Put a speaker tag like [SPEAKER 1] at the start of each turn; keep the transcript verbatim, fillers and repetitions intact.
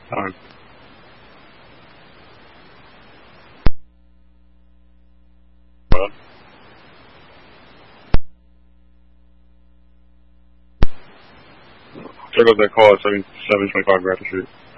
[SPEAKER 1] Time. What? Check out that call at seven twenty-five Grafton Street.